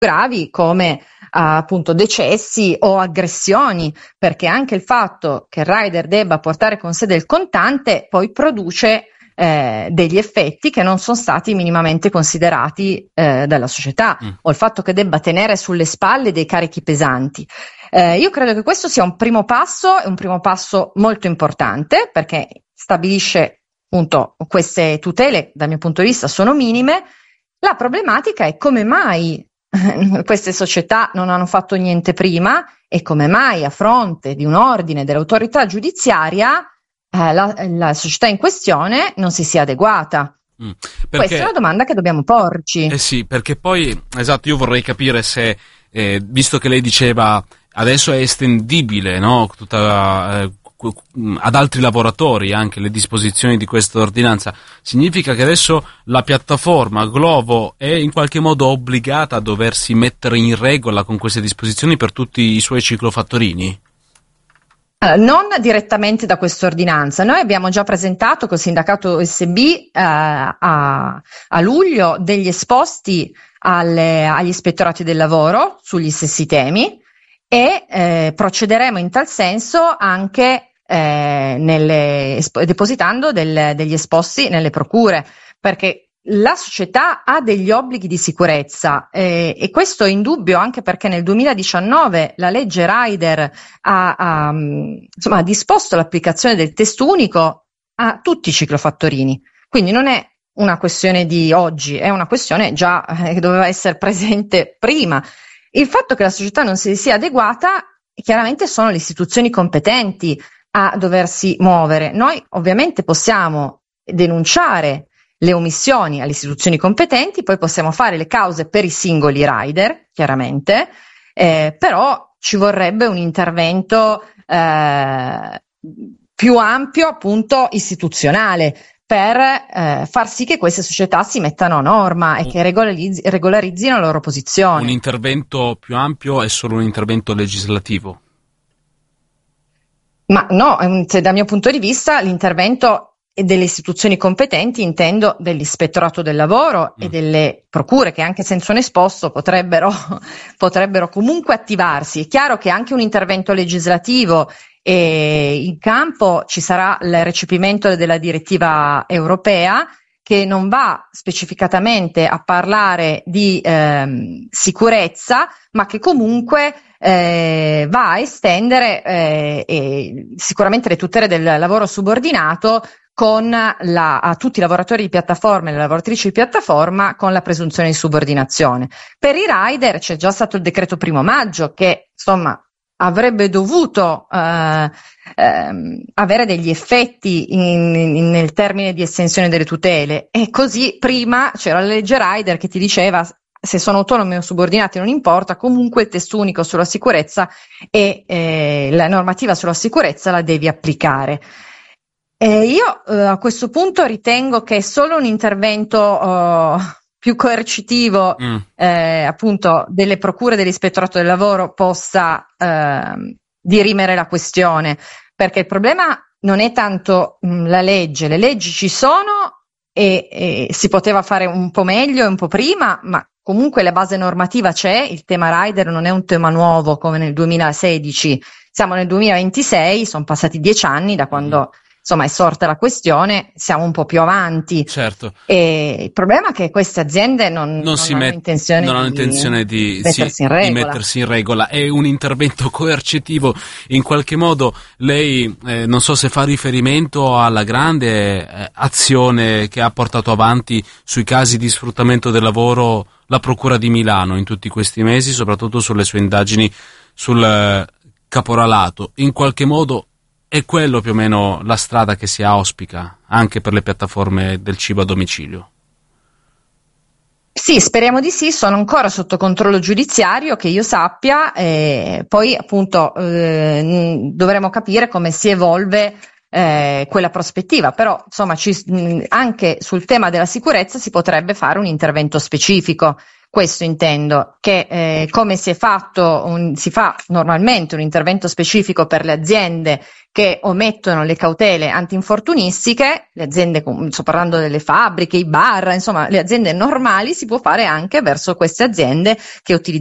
gravi come appunto decessi o aggressioni, perché anche il fatto che il rider debba portare con sé del contante poi produce degli effetti che non sono stati minimamente considerati dalla società, o il fatto che debba tenere sulle spalle dei carichi pesanti. Io credo che questo sia un primo passo molto importante, perché stabilisce appunto queste tutele, dal mio punto di vista sono minime. La problematica è come mai queste società non hanno fatto niente prima e come mai, a fronte di un ordine dell'autorità giudiziaria, la società in questione non si sia adeguata. Questa è una domanda che dobbiamo porci. Sì, perché poi, esatto, io vorrei capire se, visto che lei diceva adesso è estendibile, no, ad altri lavoratori anche le disposizioni di questa ordinanza, significa che adesso la piattaforma Glovo è in qualche modo obbligata a doversi mettere in regola con queste disposizioni per tutti i suoi ciclofattorini? Non direttamente da questa ordinanza. Noi abbiamo già presentato col sindacato OSB a luglio degli esposti agli ispettorati del lavoro sugli stessi temi e procederemo in tal senso anche depositando degli esposti nelle procure, perché la società ha degli obblighi di sicurezza e questo è indubbio, anche perché nel 2019 la legge Rider ha disposto l'applicazione del testo unico a tutti i ciclofattorini, quindi non è una questione di oggi, è una questione già che doveva essere presente prima. Il fatto che la società non si sia adeguata, chiaramente sono le istituzioni competenti a doversi muovere. Noi ovviamente possiamo denunciare le omissioni alle istituzioni competenti, poi possiamo fare le cause per i singoli rider, chiaramente, però ci vorrebbe un intervento più ampio, appunto istituzionale, per far sì che queste società si mettano a norma e che regolarizzino la loro posizione. Un intervento più ampio è solo un intervento legislativo? Ma no, dal mio punto di vista l'intervento delle istituzioni competenti, intendo dell'ispettorato del lavoro e delle procure, che anche senza un esposto potrebbero comunque attivarsi. È chiaro che anche un intervento legislativo in campo ci sarà il recepimento della direttiva europea, che non va specificatamente a parlare di sicurezza, ma che comunque va a estendere sicuramente le tutele del lavoro subordinato a tutti i lavoratori di piattaforma e le lavoratrici di piattaforma, con la presunzione di subordinazione. Per i rider c'è già stato il decreto 1° maggio che insomma avrebbe dovuto avere degli effetti nel termine di estensione delle tutele, e così prima c'era la legge rider che ti diceva se sono autonomi o subordinati non importa, comunque il testo unico sulla sicurezza e la normativa sulla sicurezza la devi applicare. Io a questo punto ritengo che solo un intervento più coercitivo appunto delle procure dell'ispettorato del lavoro possa dirimere la questione, perché il problema non è tanto la legge, le leggi ci sono e si poteva fare un po' meglio e un po' prima, ma comunque la base normativa c'è. Il tema rider non è un tema nuovo come nel 2016, siamo nel 2026, sono passati 10 anni da quando insomma è sorta la questione, siamo un po' più avanti. Certo. E il problema è che queste aziende non hanno intenzione di mettersi in regola. È un intervento coercitivo. In qualche modo lei, non so se fa riferimento alla grande azione che ha portato avanti sui casi di sfruttamento del lavoro la Procura di Milano in tutti questi mesi, soprattutto sulle sue indagini sul caporalato. In qualche modo è quello più o meno la strada che si auspica anche per le piattaforme del cibo a domicilio? Sì, speriamo di sì, sono ancora sotto controllo giudiziario che io sappia, poi appunto dovremo capire come si evolve quella prospettiva, però insomma anche sul tema della sicurezza si potrebbe fare un intervento specifico, Questo intendo, che come si fa normalmente un intervento specifico per le aziende che omettono le cautele antinfortunistiche, le aziende, sto parlando delle fabbriche, i bar, insomma le aziende normali, si può fare anche verso queste aziende che utilizzano